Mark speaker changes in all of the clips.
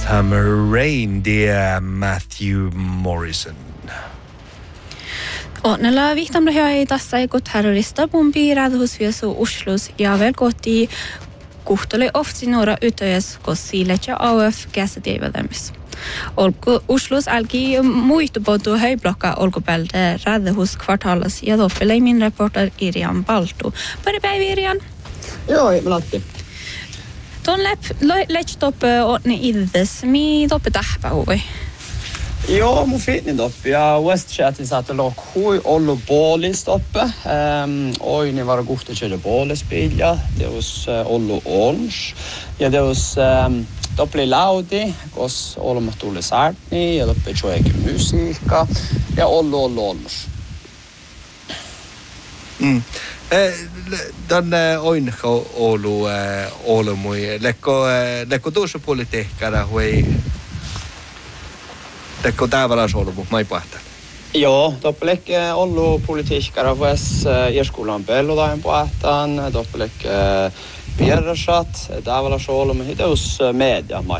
Speaker 1: Summer Rain, det är Matthew Morrison.
Speaker 2: Onnella vihtamalla ei tässä ei terrorista bombi radhusviesu Oslos ja velkoti kuhtole ofti några utöjes kossileja AUF käsitievätämis. Olko Oslos alki muistupotu höjblokka olkopälde radhuskvartalas ja toppelei min reporter Irian Baltu. Pari päivä Irian?
Speaker 3: Joo, me latti.
Speaker 2: Ton läts toppe otne iddes, mi toppe tähpä hui.
Speaker 3: Joo, mun fitnin toppi ja Westchatin saate lok hui ollu boolis toppe. Oi, niin var kohta kjøle boolispilja. Det was ollu ons. Ja det was toppli laudi, kos olmat tuli saartni ja toppe tjoeke musiikka. Ja ollu ons.
Speaker 1: Den oinko Oulu mui lekko tuossa politiikkara hui lekko tavallaan Oulu mui mai pahta.
Speaker 3: Joo, toppelekke ollu politiikkara vues Irskolan pellodain pahtaan, toppelekke pierrasat tavallaan Oulu mui hitus media mai.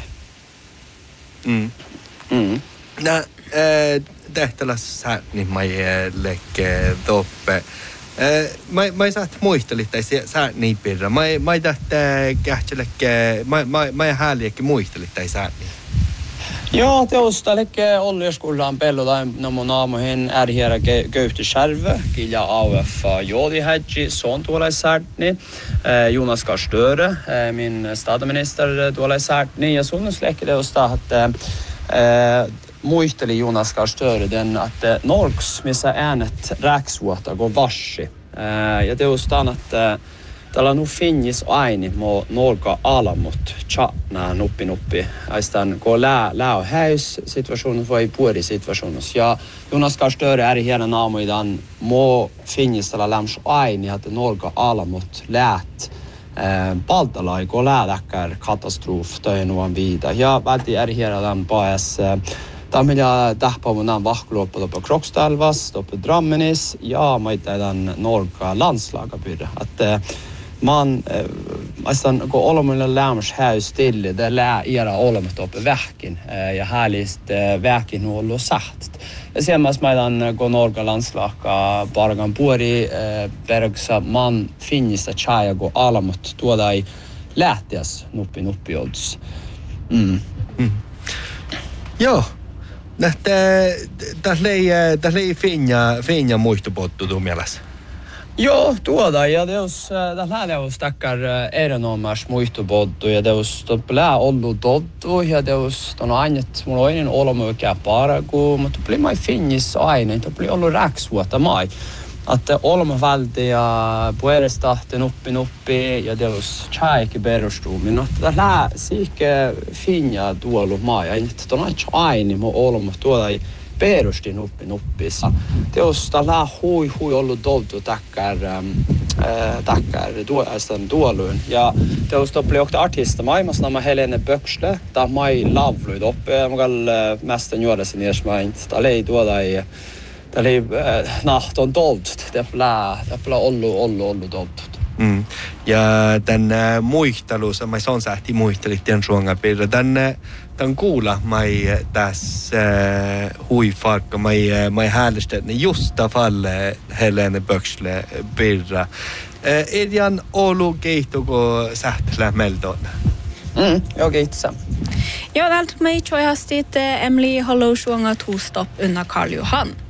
Speaker 1: Tehtälässä niin mai lekke toppe. Mä saat muistelit tai sä niin pirra. Mä tähtä kähtselekkä mä häliäkin muistelit tai sä niin.
Speaker 3: Joo, teosta lekke Olleskullaan pellodain no mun aamuhin ärhiera köyhty skärve kilja AUF Jodi Hedgi son tuolla särtni Jonas Gahr Støre min statsminister tuolla särtni ja sunnus lekke teosta että muisteli Jonas Gahr Støre den att Norks missä äänet räksvuota går varsi. Ja teostaan että tällä nu finnis aini mo Norga alamot chatna nuppi. Aistan gå lää häys situationen var i puori situationus. Ja Jonas Gahr Støre är hela namo i den mo finnis tällä läms aini att Norga alamot lät Baltalai gå läädäkkär katastrof töinuan viida. Ja välti är hela den paes Tamilla tahpamunan vahkluoppa på Krokstälvas, på Drammenis, ja maita den Norga landslagapyrre. Att man nästan går olomilla lämrs här stille det lär era olomet uppe väken. Ja härligt väken och sagt. Jag ser mas maidan går Norga landslaga bargan puori bergsa man finnis att chaja gå olomet tuoda i lähtias nuppi odds.
Speaker 1: Joo. Tässä ei finja muistupottu tuu mielessä.
Speaker 3: Joo, tuoda ja teos tällä teos takkar erinomaisesti muistupottu ja teos toppelää ollu tottu ja teos ton ainet mun oinen olomökä paraku, mutta tuli mai finnis aine, tuli ollu räksvuota mai. Että olma välti ja puolestahti nuppi ja teos tjäikki perustuumin. Että tällä siike finja tuolu mai. Ja nyt ton aini mo olma tuoda i perusti nuppissa. Teos tällä hui ollu toltu takkar tuoluun. Ja teos toppeli okta artista maailmassa nämä Helene Böksle. Tää mai lavluid oppe. Mä kall mästän juodasin ersmaint. Tää lei tuoda i eli on toltut. Täpälä ollu toltut.
Speaker 1: Ja tän muistelussa, mä son sähti muistelit tän suonga pirra. Tän kuulla mai tässä huifarkka, mai häälistä, just falle Helene Böksle pirra. Edjan Oulu keihtuko sähtelä meldon?
Speaker 3: Jag keihtisä.
Speaker 2: Joo, täältä mei tjoihastit Emily Hollow suonga tuustopp unna Karl Johan.